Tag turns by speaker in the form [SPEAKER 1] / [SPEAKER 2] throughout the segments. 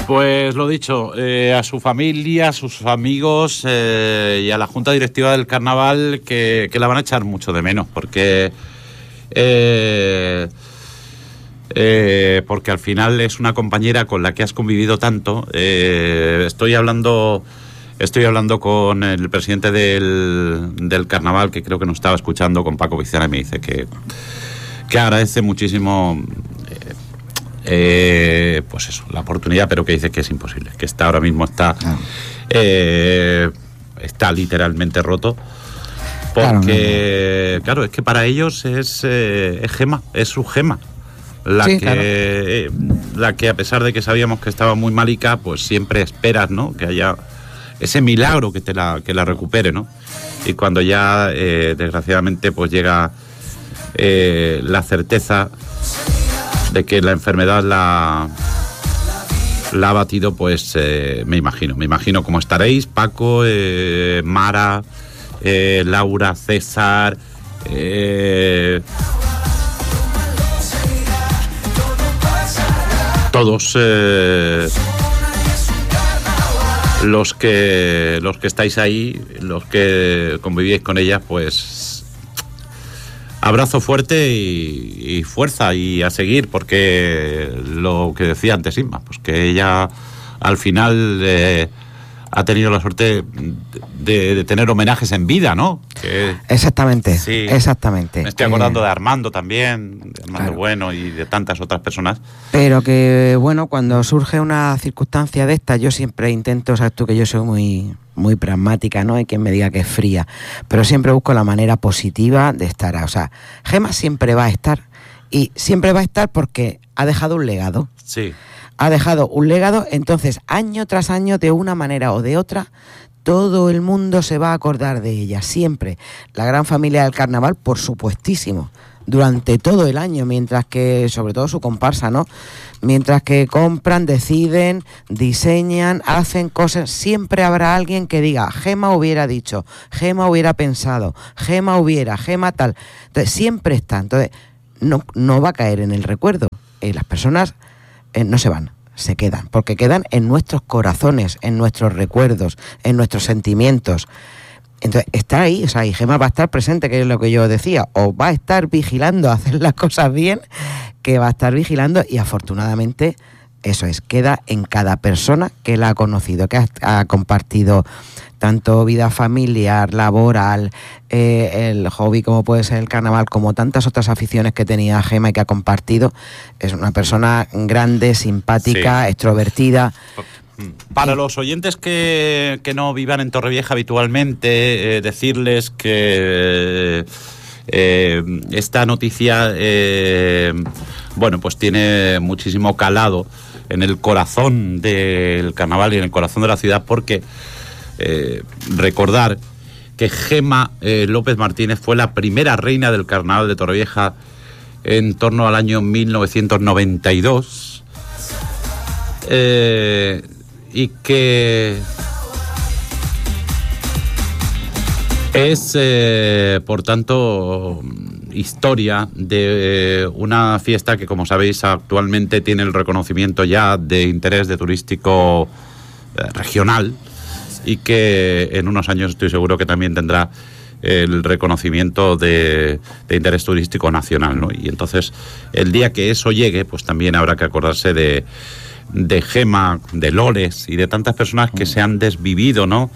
[SPEAKER 1] Pues lo dicho, a su familia, a sus amigos y a la Junta Directiva del Carnaval que la van a echar mucho de menos, porque al final es una compañera con la que has convivido tanto. Estoy hablando con el presidente del Carnaval, que creo que nos estaba escuchando, con Paco Vizcaya, y me dice que agradece muchísimo pues eso, la oportunidad, pero que dice que es imposible, que ahora mismo está literalmente roto, porque claro, es que para ellos es Gema, es su Gema la que a pesar de que sabíamos que estaba muy malica, pues siempre esperas, ¿no?, que haya ese milagro que la recupere, ¿no? Y cuando ya desgraciadamente pues llega la certeza de que la enfermedad la ha batido, pues me imagino cómo estaréis, Paco, Mara, Laura, César, todos los que estáis ahí, los que convivíais con ella, pues abrazo fuerte y fuerza, y a seguir, porque lo que decía antes Inma, pues que ella al final ha tenido la suerte de tener homenajes en vida, ¿no?
[SPEAKER 2] Exactamente,
[SPEAKER 1] sí,
[SPEAKER 2] exactamente.
[SPEAKER 1] Me estoy acordando de Armando también, de Armando
[SPEAKER 2] claro.
[SPEAKER 1] Bueno, y de tantas otras personas.
[SPEAKER 2] Pero que, bueno, cuando surge una circunstancia de esta, yo siempre intento, sabes tú que yo soy muy pragmática, ¿no? Hay quien me diga que es fría, pero siempre busco la manera positiva de estar. O sea, Gema siempre va a estar, y siempre va a estar porque ha dejado un legado.
[SPEAKER 1] Sí.
[SPEAKER 2] Ha dejado un legado, entonces año tras año, de una manera o de otra, todo el mundo se va a acordar de ella, siempre. La gran familia del Carnaval, por supuestísimo, durante todo el año, mientras que, sobre todo su comparsa, ¿no?, mientras que compran, deciden, diseñan, hacen cosas, siempre habrá alguien que diga, Gema hubiera dicho, Gema hubiera pensado, Gema tal. Entonces siempre está, entonces no va a caer en el recuerdo. Las personas no se van, se quedan, porque quedan en nuestros corazones, en nuestros recuerdos, en nuestros sentimientos. Entonces está ahí, o sea, y Gema va a estar presente, que es lo que yo decía, o va a estar vigilando a hacer las cosas bien, que va a estar vigilando, y afortunadamente eso es, queda en cada persona que la ha conocido, que ha compartido tanto vida familiar, laboral, el hobby como puede ser el carnaval, como tantas otras aficiones que tenía Gema y que ha compartido. Es una persona grande, simpática, sí, extrovertida.
[SPEAKER 1] Para los oyentes que no vivan en Torrevieja habitualmente, decirles que esta noticia bueno, pues tiene muchísimo calado en el corazón del carnaval y en el corazón de la ciudad, porque recordar que Gema López Martínez fue la primera reina del carnaval de Torrevieja en torno al año 1992, y que es, por tanto, historia de una fiesta que, como sabéis, actualmente tiene el reconocimiento ya de interés de turístico regional, y que en unos años estoy seguro que también tendrá el reconocimiento de interés turístico nacional, ¿no? Y entonces, el día que eso llegue, pues también habrá que acordarse de Gema, de Loles y de tantas personas que se han desvivido, ¿no?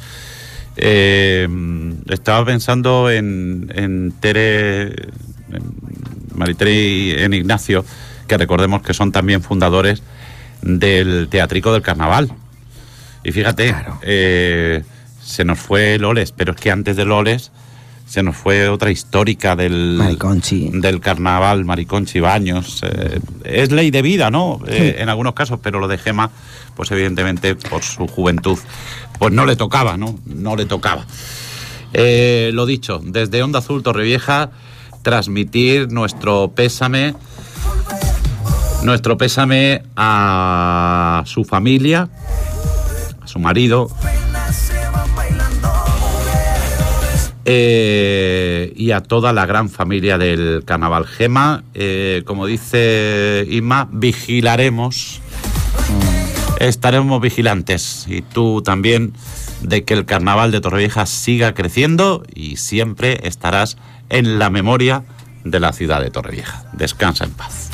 [SPEAKER 1] Estaba pensando en Tere, en Maritere y en Ignacio, que recordemos que son también fundadores del Teatrico del Carnaval. Y fíjate, claro, se nos fue Loles, pero es que antes de Loles se nos fue otra histórica del carnaval, Mariconchi Baños. Es ley de vida, ¿no? Sí. En algunos casos, pero lo de Gema, pues evidentemente por su juventud, pues no le tocaba, ¿no? No le tocaba. Lo dicho, desde Onda Azul Torrevieja, transmitir nuestro pésame a su familia, a su marido, y a toda la gran familia del carnaval. Gema, como dice Inma, vigilaremos estaremos vigilantes, y tú también, de que el carnaval de Torrevieja siga creciendo y siempre estarás en la memoria de la ciudad de Torrevieja. Descansa en paz.